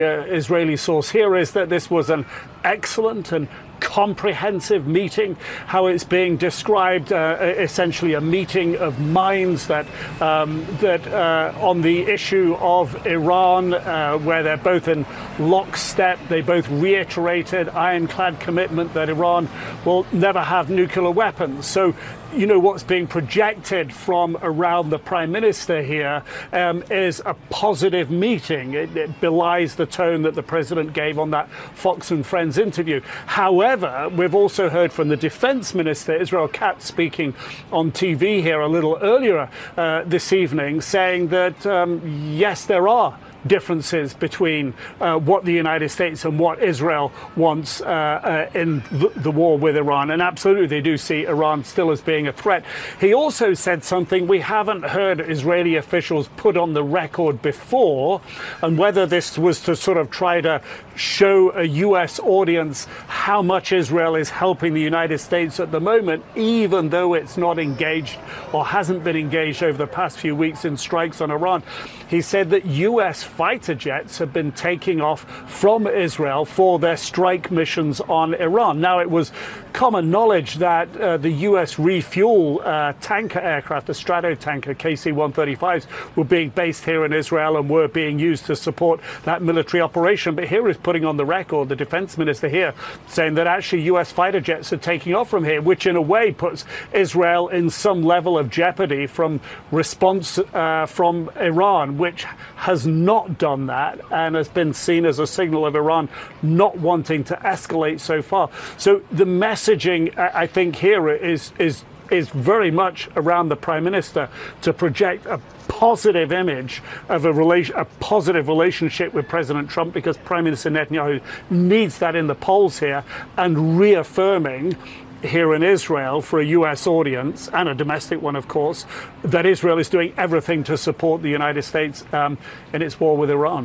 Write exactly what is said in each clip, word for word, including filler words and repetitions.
Uh, Israeli source here is that this was an excellent and comprehensive meeting, how it's being described, uh, essentially a meeting of minds that um, that uh, on the issue of Iran, uh, where they're both in lockstep. They both reiterated ironclad commitment that Iran will never have nuclear weapons. So, you know, what's being projected from around the Prime Minister here um, is a positive meeting. It, it belies the tone that the President gave on that Fox and Friends interview. However, we've also heard from the Defense Minister, Israel Katz, speaking on T V here a little earlier uh, this evening, saying that, um, yes, there are differences between uh, what the United States and what Israel wants uh, uh, in the, the war with Iran. And absolutely, they do see Iran still as being a threat. He also said something we haven't heard Israeli officials put on the record before, and whether this was to sort of try to show a U S audience how much Israel is helping the United States at the moment, even though it's not engaged or hasn't been engaged over the past few weeks in strikes on Iran. He said that U S fighter jets have been taking off from Israel for their strike missions on Iran. Now, it was common knowledge that uh, the U S refuel uh, tanker aircraft, the Stratotanker K C one thirty-fives, were being based here in Israel and were being used to support that military operation. But here is putting on the record, the defense minister here, saying that actually U S fighter jets are taking off from here, which in a way puts Israel in some level of jeopardy from response uh, from Iran, which has not done that and has been seen as a signal of Iran not wanting to escalate so far. So the messaging, I think, here is is is very much around the Prime Minister to project a positive image of a relation, a positive relationship with President Trump, because Prime Minister Netanyahu needs that in the polls here, and reaffirming here in Israel for a U S audience and a domestic one, of course, that Israel is doing everything to support the United States um, in its war with Iran.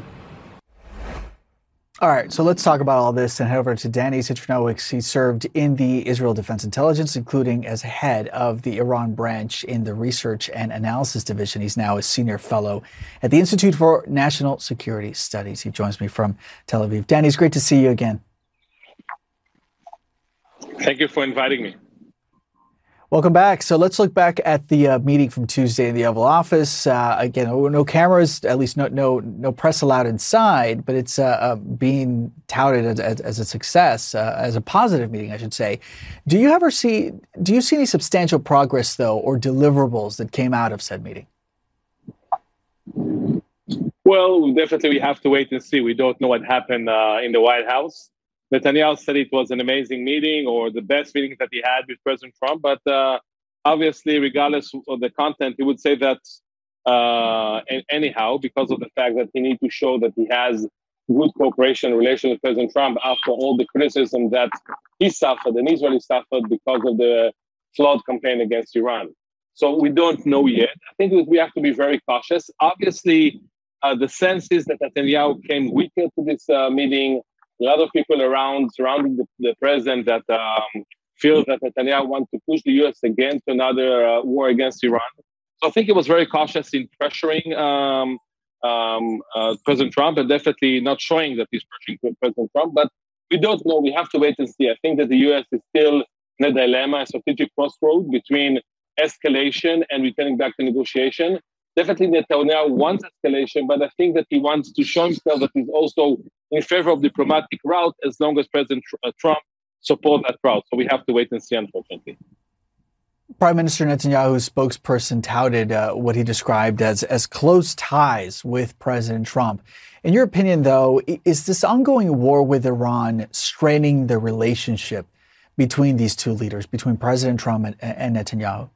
All right, so let's talk about all this and head over to Danny Citronowicz. He served in the Israel Defense Intelligence, including as head of the Iran branch in the Research and Analysis Division. He's now a senior fellow at the Institute for National Security Studies. He joins me from Tel Aviv. Danny, it's great to see you again. Thank you for inviting me. Welcome back. So let's look back at the uh, meeting from Tuesday in the Oval Office. Uh, again, no, no cameras, at least no no no press allowed inside, but it's uh, uh, being touted as, as, as a success, uh, as a positive meeting, I should say. Do you ever see, do you see any substantial progress, though, or deliverables that came out of said meeting? Well, definitely we have to wait and see. We don't know what happened uh, in the White House. Netanyahu said it was an amazing meeting, or the best meeting that he had with President Trump. But uh, obviously, regardless of the content, he would say that uh, anyhow, because of the fact that he needs to show that he has good cooperation relation with President Trump after all the criticism that he suffered and Israel suffered because of the flawed campaign against Iran. So we don't know yet. I think that we have to be very cautious. Obviously, uh, the sense is that Netanyahu came weaker to this uh, meeting. A lot of people around surrounding the, the president that um, feel that Netanyahu wants to push the U S again to another uh, war against Iran. So I think he was very cautious in pressuring um, um, uh, President Trump, and definitely not showing that he's pressuring President Trump. But we don't know. We have to wait and see. I think that the U S is still in a dilemma, a strategic crossroad between escalation and returning back to negotiation. Definitely Netanyahu wants escalation, but I think that he wants to show himself that he's also in favor of diplomatic route as long as President Trump supports that route. So we have to wait and see, unfortunately. Prime Minister Netanyahu's spokesperson touted uh, what he described as, as close ties with President Trump. In your opinion, though, is this ongoing war with Iran straining the relationship between these two leaders, between President Trump and, and Netanyahu?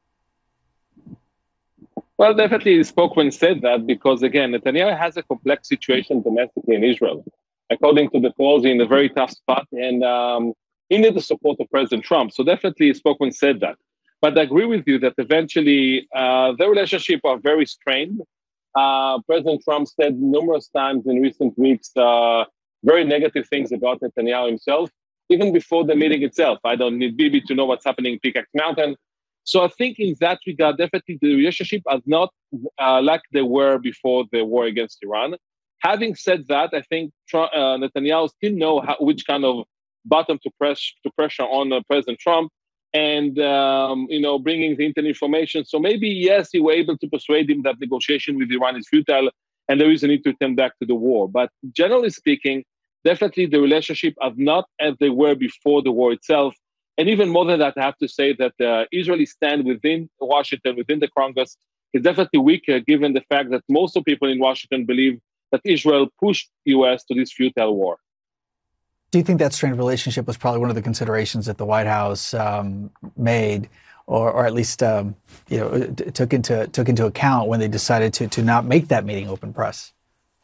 Well, definitely the spokesman said that because, again, Netanyahu has a complex situation domestically in Israel. According to the polls, he's in a very tough spot, and um, he needs the support of President Trump. So definitely the spokesman said that. But I agree with you that eventually uh, the relationship are very strained. Uh, President Trump said numerous times in recent weeks uh, very negative things about Netanyahu himself, even before the meeting itself. I don't need Bibi to know what's happening in Pickaxe Mountain. So I think in that regard, definitely the relationship are not uh, like they were before the war against Iran. Having said that, I think Trump, uh, Netanyahu still know how, which kind of button to press to pressure on uh, President Trump, and um, you know, bringing the internet information. So maybe yes, he were able to persuade him that negotiation with Iran is futile, and there is a need to turn back to the war. But generally speaking, definitely the relationship are not as they were before the war itself. And even more than that, I have to say that uh, Israeli stand within Washington, within the Congress, is definitely weaker, given the fact that most of people in Washington believe that Israel pushed U S to this futile war. Do you think that strained relationship was probably one of the considerations that the White House um, made, or, or at least um, you know t- took into took into account when they decided to to not make that meeting open press?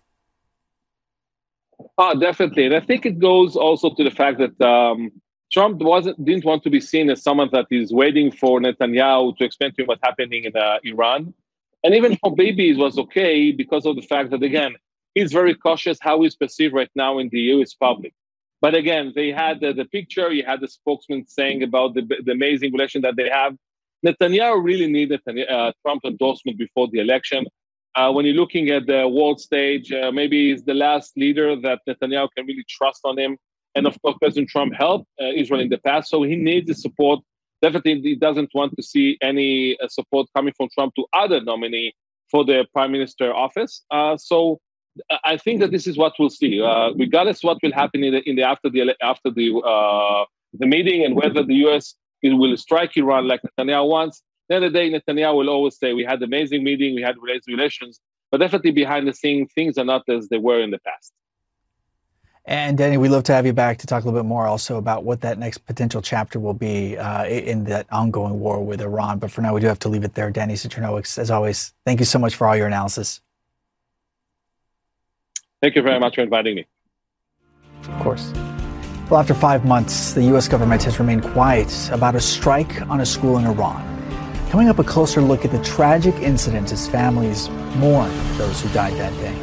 Oh, definitely, and I think it goes also to the fact that um, Trump wasn't didn't want to be seen as someone that is waiting for Netanyahu to explain to him what's happening in uh, Iran, and even for Bibi it was okay because of the fact that again he's very cautious how he's perceived right now in the U S public. But again, they had the, the picture, you had the spokesman saying about the, the amazing relation that they have. Netanyahu really needed uh, Trump endorsement before the election. Uh, when you're looking at the world stage, uh, maybe he's the last leader that Netanyahu can really trust on him. And of course, President Trump helped uh, Israel in the past, so he needs the support. Definitely, he doesn't want to see any uh, support coming from Trump to other nominee for the prime minister office. Uh, so I think that this is what we'll see, uh, regardless what will happen in the, in the after the after the uh, the meeting and whether the U S will strike Iran like Netanyahu wants. At the end of the day, Netanyahu will always say, "We had an amazing meeting, we had relations," but definitely behind the scenes, things are not as they were in the past. And Danny, we'd love to have you back to talk a little bit more also about what that next potential chapter will be uh, in that ongoing war with Iran. But for now, we do have to leave it there. Danny Citronowicz, as always, thank you so much for all your analysis. Thank you very much for inviting me. Of course. Well, after five months, the U S government has remained quiet about a strike on a school in Iran. Coming up, a closer look at the tragic incident as families mourn those who died that day.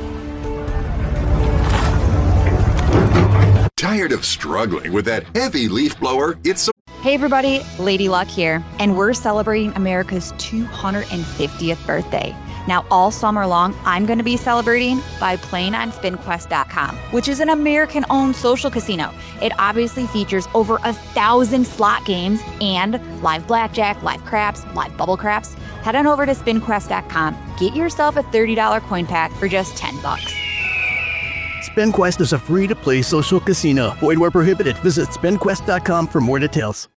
Tired of struggling with that heavy leaf blower? It's Hey everybody, Lady Luck here, and we're celebrating America's two hundred fiftieth birthday. Now, all summer long, I'm going to be celebrating by playing on Spin Quest dot com, which is an American-owned social casino. It obviously features over a thousand slot games and live blackjack, live craps, live bubble craps. Head on over to Spin Quest dot com. Get yourself a thirty dollars coin pack for just ten bucks. SpinQuest is a free-to-play social casino. Void where prohibited. Visit Spin Quest dot com for more details.